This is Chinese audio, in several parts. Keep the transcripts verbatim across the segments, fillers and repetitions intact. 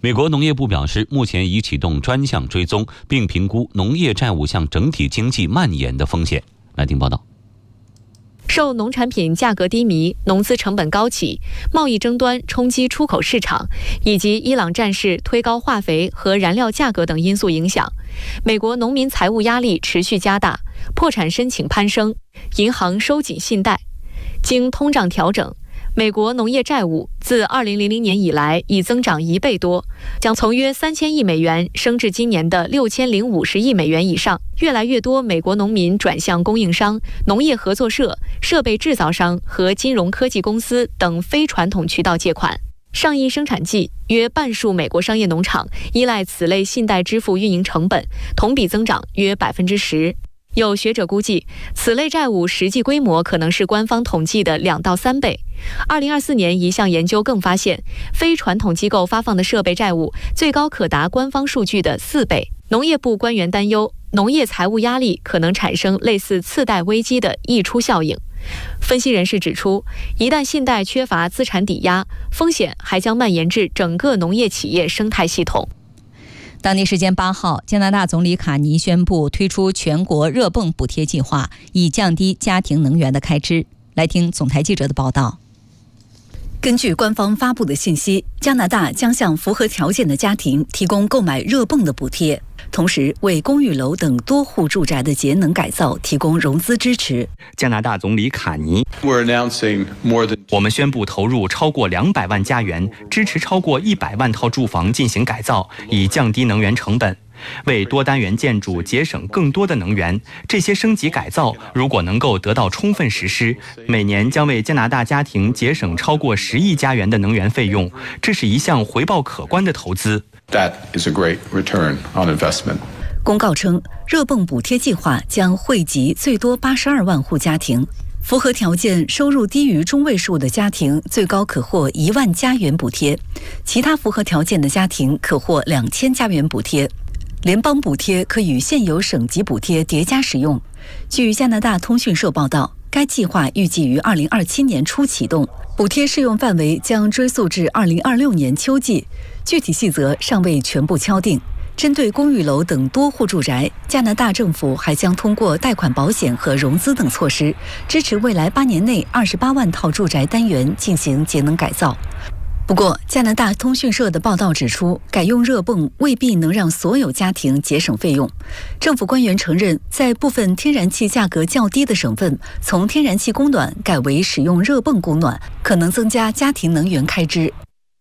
美国农业部表示，目前已启动专项追踪，并评估农业债务向整体经济蔓延的风险。来听报道。 受农产品价格低迷、农资成本高企、贸易争端冲击出口市场，以及伊朗战事推高化肥和燃料价格等因素影响，美国农民财务压力持续加大，破产申请攀升，银行收紧信贷。经通胀调整，美国农业债务自二零零零年以来已增长一倍多，将从约三千亿美元升至今年的六千零五十亿美元以上。越来越多美国农民转向供应商、农业合作社、设备制造商和金融科技公司等非传统渠道借款。上一生产季，约半数美国商业农场依赖此类信贷支付运营成本，同比增长约百分之十。有学者估计，此类债务实际规模可能是官方统计的两到三倍。二零二四年一项研究更发现，非传统机构发放的设备债务最高可达官方数据的四倍。农业部官员担忧，农业财务压力可能产生类似次贷危机的溢出效应。分析人士指出，一旦信贷缺乏资产抵押，风险还将蔓延至整个农业企业生态系统。 当地时间八号，加拿大总理卡尼宣布推出全国热泵补贴计划，以降低家庭能源的开支。来听总台记者的报道。 根据官方发布的信息，加拿大将向符合条件的家庭提供购买热泵的补贴，同时为公寓楼等多户住宅的节能改造提供融资支持。 加拿大总理卡尼，我们宣布投入超过两百万加元，支持超过一百万套住房进行改造，以降低能源成本，为多单元建筑节省更多的能源。这些升级改造如果能够得到充分实施，每年将为加拿大家庭节省超过十亿加元的能源费用，这是一项回报可观的投资。 That is a great return on investment. 公告称，热泵补贴计划将惠及最多八十二万户家庭，符合条件收入低于中位数的家庭最高可获一万加元补贴，其他符合条件的家庭可获两千加元补贴。联邦补贴可与现有省级补贴叠加使用。据加拿大通讯社报道，该计划预计于二零二七年初启动，补贴适用范围将追溯至二零二六年秋季，具体细则尚未全部敲定。针对公寓楼等多户住宅，加拿大政府还将通过贷款保险和融资等措施，支持未来八年内二十八万套住宅单元进行节能改造。不过，加拿大通讯社的报道指出，改用热泵未必能让所有家庭节省费用。政府官员承认，在部分天然气价格较低的省份，从天然气供暖改为使用热泵供暖，可能增加家庭能源开支。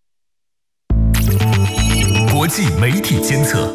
国际媒体监测。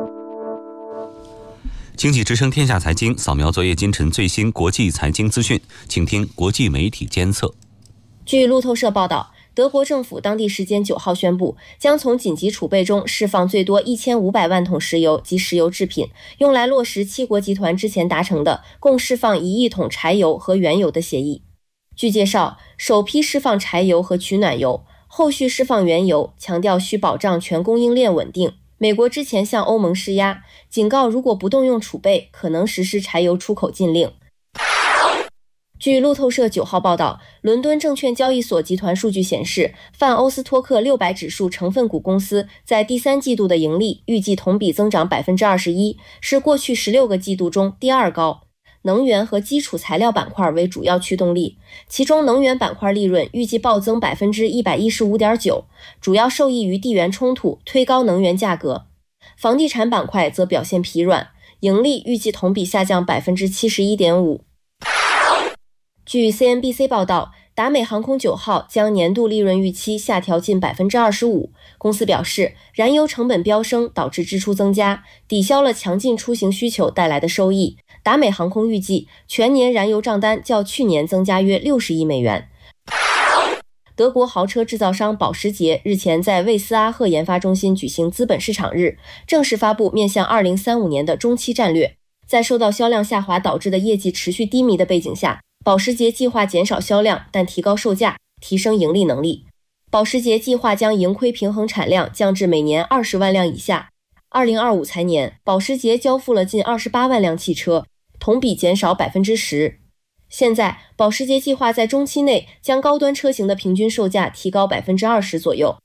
经济之声天下财经扫描昨夜今晨最新国际财经资讯，请听国际媒体监测。 据路透社报道，德国政府当地时间九号宣布，将从紧急储备中释放最多一千五百万桶石油及石油制品，用来落实七国集团之前达成的共释放一亿桶柴油和原油的协议。据介绍，首批释放柴油和取暖油，后续释放原油，强调需保障全供应链稳定。美国之前向欧盟施压，警告如果不动用储备，可能实施柴油出口禁令。据路透社九号报道，伦敦证券交易所集团数据显示，泛欧斯托克六百指数成分股公司在第三季度的盈利预计同比增长 百分之二十一， 是过去十六个季度中第二高。能源和基础材料板块为主要驱动力，其中能源板块利润预计暴增 百分之一百一十五点九， 主要受益于地缘冲突推高能源价格。房地产板块则表现疲软，盈利预计同比下降 百分之七十一点五。据 C N B C 报道，达美航空九号将年度利润预期下调近 百分之二十五。公司表示，燃油成本飙升导致支出增加，抵消了强劲出行需求带来的收益。达美航空预计全年燃油账单较去年增加约六十亿美元。德国豪车制造商保时捷日前在魏斯阿赫研发中心举行资本市场日，正式发布面向二零三五年的中期战略。在受到销量下滑导致的业绩持续低迷的背景下，保时捷计划减少销量，但提高售价，提升盈利能力。保时捷计划将盈亏平衡产量降至每年二十万辆以下。二零二五财年，保时捷交付了近二十八万辆汽车，同比减少 百分之十。现在，保时捷计划在中期内将高端车型的平均售价提高 百分之二十 左右。